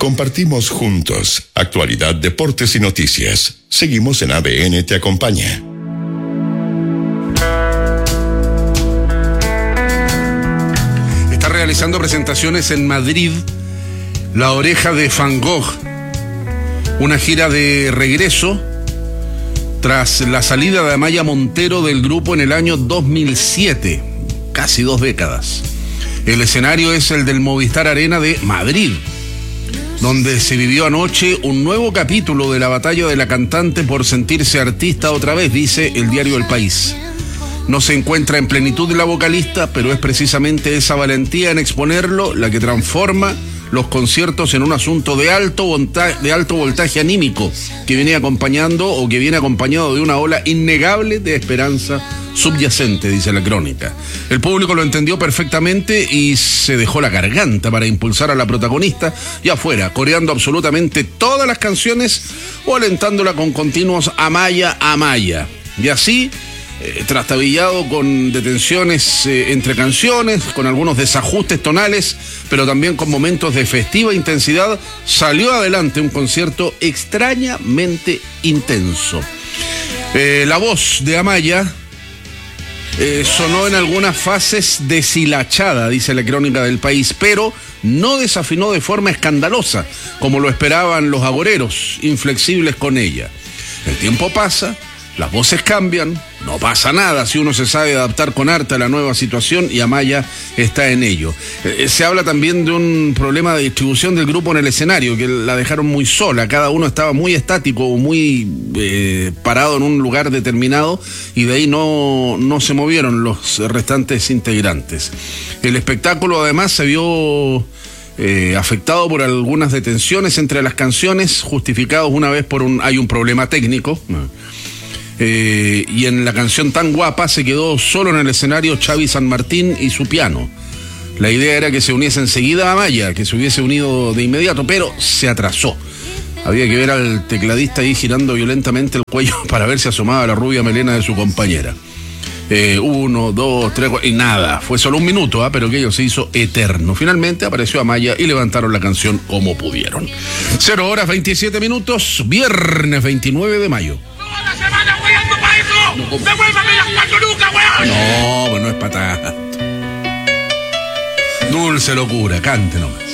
Compartimos juntos actualidad, deportes y noticias. Seguimos en ABN Te Acompaña. Está realizando presentaciones en Madrid La Oreja de Van Gogh, una gira de regreso tras la salida de Amaya Montero del grupo en el año 2007, casi 2 décadas. El escenario es el del Movistar Arena de Madrid, donde se vivió anoche un nuevo capítulo de la batalla de la cantante por sentirse artista otra vez, dice el diario El País. No se encuentra en plenitud la vocalista, pero es precisamente esa valentía en exponerlo la que transforma los conciertos en un asunto de alto voltaje anímico que viene acompañado de una ola innegable de esperanza subyacente, dice la crónica. El público lo entendió perfectamente y se dejó la garganta para impulsar a la protagonista y afuera, coreando absolutamente todas las canciones o alentándola con continuos Amaya, Amaya. Y así, trastabillado con detenciones entre canciones, con algunos desajustes tonales, pero también con momentos de festiva intensidad, salió adelante un concierto extrañamente intenso. La voz de Amaya sonó en algunas fases deshilachada, dice la crónica del País, pero no desafinó de forma escandalosa, como lo esperaban los agoreros, inflexibles con ella. El tiempo pasa, las voces cambian, no pasa nada si uno se sabe adaptar con arte a la nueva situación y Amaya está en ello. Se habla también de un problema de distribución del grupo en el escenario, que la dejaron muy sola, cada uno estaba muy estático, muy parado en un lugar determinado y de ahí no se movieron los restantes integrantes. El espectáculo además se vio afectado por algunas detenciones entre las canciones, justificados una vez hay un problema técnico. Y en la canción Tan Guapa se quedó solo en el escenario Xavi San Martín y su piano. La idea era que se uniese enseguida a Amaya, que se hubiese unido de inmediato, pero se atrasó. Había que ver al tecladista ahí girando violentamente el cuello para ver si asomaba la rubia melena de su compañera. 1, 2, 3, 4, y nada, fue solo un minuto, pero aquello se hizo eterno. Finalmente apareció Amaya y levantaron la canción como pudieron. 0:27, viernes 29 de mayo. ¡Toda la semana hueando para eso! ¡Devuélvame las 4 lucas, weón! No, pues no es para tanto. Dulce locura, cante nomás.